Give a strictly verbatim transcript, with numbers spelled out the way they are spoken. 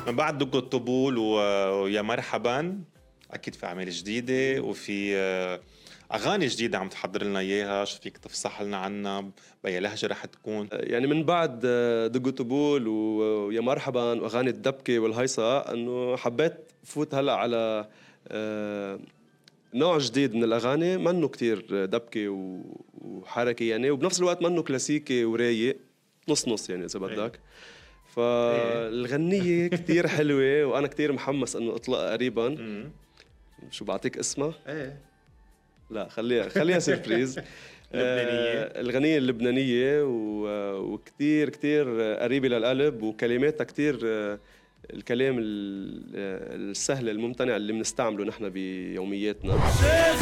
من بعد دق الطبول و- ويا مرحبا اكيد في اعمال جديده وفي آه، اغاني جديده عم تحضر لنا اياها. شو فيك تفصح لنا عنها؟ باي لهجه رح تكون؟ يعني من بعد دق طبول و- ويا مرحبا واغاني الدبكه والهيصه، انه حبيت فوت هلا على آه، نوع جديد من الاغاني، منه كتير دبكه و- وحركه يعني، وبنفس الوقت منه كلاسيكي ورايق، نص نص يعني اذا إيه. بدك. فالغنية كتير حلوة وأنا كتير محمس إنه أطلقها قريبا. امم شو بعطيك اسمها؟ ايه لا خليها خليها سيربريز. لبنانيه. آه الغنية اللبنانية و- وكتير كتير قريبة للقلب، وكلماتها كتير آه، الكلام ال- آه، السهل الممتنع اللي بنستعمله نحن بيومياتنا.